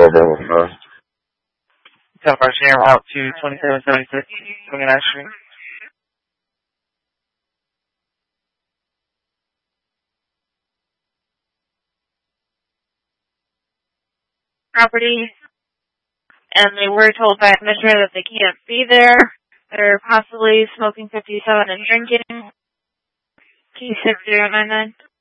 Bravo 5. 10 Share out to 2776 29th Street. Property, and they were told by Metro that they can't be there. They're possibly smoking 57 and drinking. Key 6099.